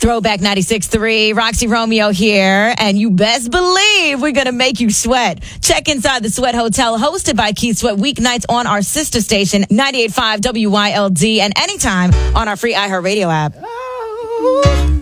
Throwback 96.3, Roxy Romeo here, and you best believe we're going to make you sweat. Check inside the Sweat Hotel, hosted by Keith Sweat, weeknights on our sister station, 98.5 WYLD, and anytime on our free iHeartRadio app.